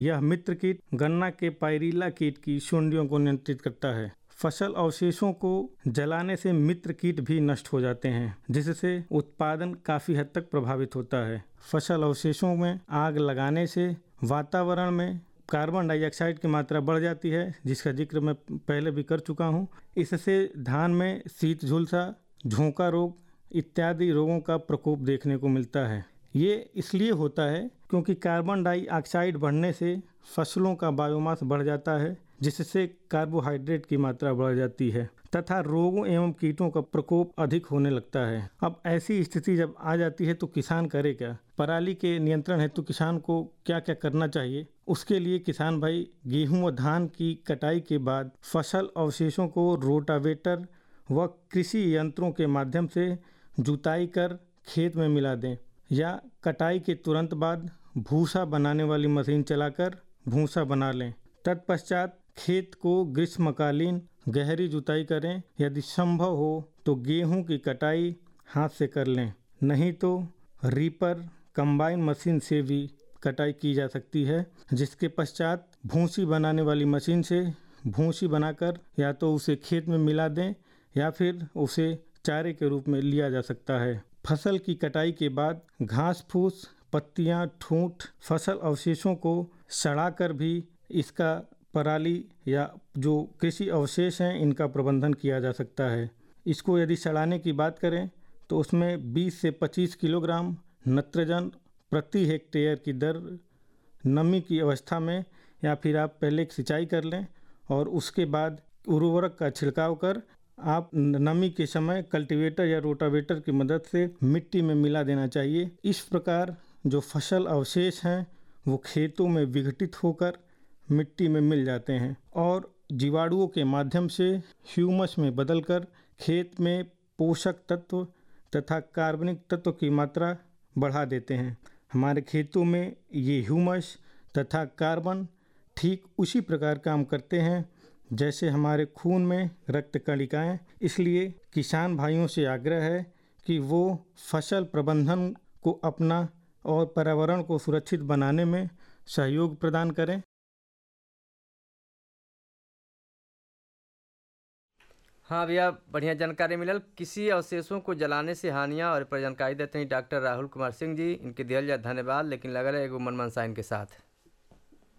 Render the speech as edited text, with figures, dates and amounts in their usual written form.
यह मित्र कीट गन्ना के पायरिल्ला कीट की सुंडियों को नियंत्रित करता है। फसल अवशेषों को जलाने से मित्र कीट भी नष्ट हो जाते हैं, जिससे उत्पादन काफ़ी हद तक प्रभावित होता है। फसल अवशेषों में आग लगाने से वातावरण में कार्बन डाइऑक्साइड की मात्रा बढ़ जाती है, जिसका जिक्र मैं पहले भी कर चुका हूँ। इससे धान में शीत झुलसा, झोंका रोग इत्यादि रोगों का प्रकोप देखने को मिलता है। ये इसलिए होता है क्योंकि कार्बन डाइऑक्साइड बढ़ने से फसलों का बायोमास बढ़ जाता है, जिससे कार्बोहाइड्रेट की मात्रा बढ़ जाती है तथा रोगों एवं कीटों का प्रकोप अधिक होने लगता है। अब ऐसी स्थिति जब आ जाती है तो किसान करे क्या? पराली के नियंत्रण हेतु किसान को क्या क्या करना चाहिए? उसके लिए किसान भाई गेहूं व धान की कटाई के बाद फसल अवशेषों को रोटावेटर व कृषि यंत्रों के माध्यम से जुताई कर खेत में मिला दें, या कटाई के तुरंत बाद भूसा बनाने वाली मशीन चलाकर भूसा बना लें। तत्पश्चात खेत को ग्रीष्मकालीन गहरी जुताई करें। यदि संभव हो तो गेहूं की कटाई हाथ से कर लें, नहीं तो रीपर कंबाइन मशीन से भी कटाई की जा सकती है, जिसके पश्चात भूसी बनाने वाली मशीन से भूसी बनाकर या तो उसे खेत में मिला दें या फिर उसे चारे के रूप में लिया जा सकता है। फसल की कटाई के बाद घास फूस, पत्तियां, ठूंठ, फसल अवशेषों को सड़ाकर भी इसका पराली या जो कृषि अवशेष हैं इनका प्रबंधन किया जा सकता है। इसको यदि सड़ाने की बात करें तो उसमें 20 से 25 किलोग्राम नत्रजन प्रति हेक्टेयर की दर नमी की अवस्था में, या फिर आप पहले सिंचाई कर लें और उसके बाद उर्वरक का छिड़काव कर आप नमी के समय कल्टीवेटर या रोटावेटर की मदद से मिट्टी में मिला देना चाहिए। इस प्रकार जो फसल अवशेष हैं वो खेतों में विघटित होकर मिट्टी में मिल जाते हैं और जीवाणुओं के माध्यम से ह्यूमस में बदलकर खेत में पोषक तत्व तथा कार्बनिक तत्व की मात्रा बढ़ा देते हैं। हमारे खेतों में ये ह्यूमस तथा कार्बन ठीक उसी प्रकार काम करते हैं जैसे हमारे खून में रक्त कणिकाएं। इसलिए किसान भाइयों से आग्रह है कि वो फसल प्रबंधन को अपना और पर्यावरण को सुरक्षित बनाने में सहयोग प्रदान करें। हाँ भैया, बढ़िया जानकारी मिलल। कृषि अवशेषों को जलाने से हानियाँ और पर जानकारी देते हैं डॉक्टर राहुल कुमार सिंह जी। इनके दियल जा धन्यवाद। लेकिन लगल है एगो मन मनसा इनके साथ।